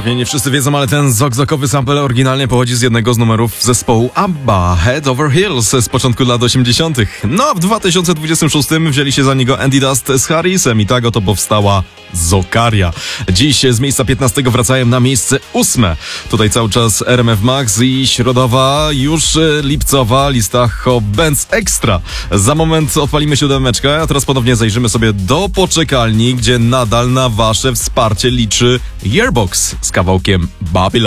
Pewnie nie wszyscy wiedzą, ale ten zok-zokowy sample oryginalnie pochodzi z jednego z numerów zespołu ABBA, Head Over Heels z początku lat 80. No a w 2026 wzięli się za niego Andy Dust z Harrisem i tak oto powstała Zokaria. Dziś z miejsca 15 wracają na miejsce 8. Tutaj cały czas RMF Max i środowa, już lipcowa lista Benz Extra. Za moment odpalimy 7, a teraz ponownie zajrzymy sobie do poczekalni, gdzie nadal na wasze wsparcie liczy Yearbox z kawałkiem Babylon.